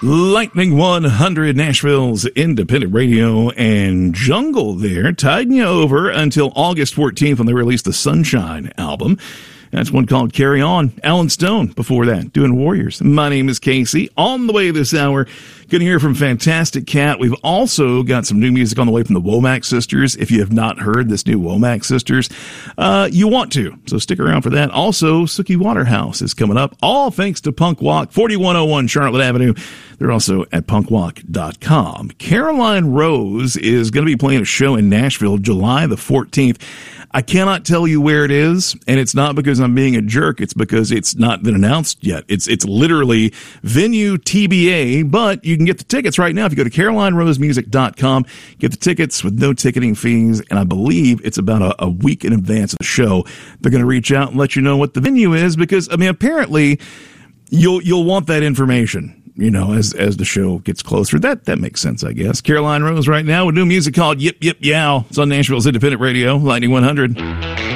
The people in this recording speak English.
Lightning 100, Nashville's independent radio and jungle there, tiding you over until August 14th when they released the Sunshine album. That's one called Carry On. Alan Stone before that, doing Warriors. My name is Casey. On the way this hour, going to hear from Fantastic Cat. We've also got some new music on the way from the Womack Sisters. If you have not heard this new Womack Sisters, you want to, so stick around for that. Also, Suki Waterhouse is coming up, all thanks to Punk Walk, 4101 Charlotte Avenue. They're also at punkwalk.com. Caroline Rose is going to be playing a show in Nashville July the 14th. I cannot tell you where it is, and it's not because I'm being a jerk. It's because it's not been announced yet. It's literally venue TBA, but you can get the tickets right now if you go to CarolineRoseMusic.com. Get the tickets with no ticketing fees, and I believe it's about a week in advance of the show. They're going to reach out and let you know what the venue is because, I mean, apparently you'll want that information. You know, as the show gets closer. That makes sense, I guess. Caroline Rose right now with new music called Yip Yip Yow. It's on Nashville's independent radio, Lightning 100.